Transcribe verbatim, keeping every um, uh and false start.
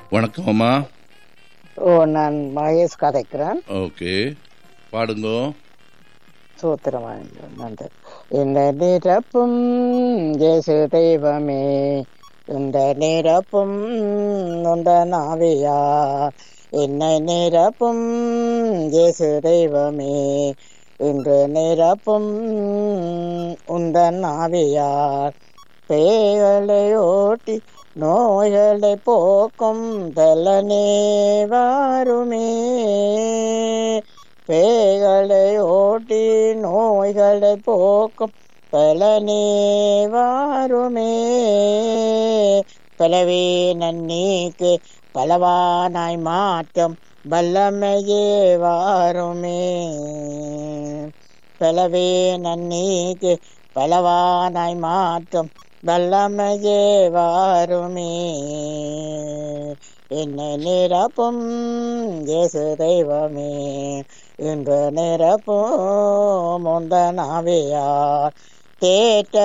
வணக்கம் அம்மா. ஓ, நான் மகேஷ் கதைக்கிறேன். ஓகே, பாடுங்கோ. சூத்திரமாக நன்றி. இந்த நிரப்பும் இயேசு தெய்வமே, இந்த நிரப்பும் உந்த நாவியா, என்னை நிரப்பும் இயேசு தெய்வமே, இன்று நிரப்பும் உந்த நாவியார், பேய்களை ஓட்டி நோய்களை போக்கும் தலனே வாருமே, பேய்களை ஓட்டி நோய்களை போக்கும் பலனே வாருமே, பலவே நன்னீக்கு பலவானாய் மாற்றம் வல்லமையே வாருமே, பலவே நன்னீக்கு பலவானாய் மாற்றம் வல்லமையே வாருமே, என்னை நிரப்பும் இயேசு தெய்வமே, இன்று நிரப்பும் உந்தன் ஆவியார், தேற்ற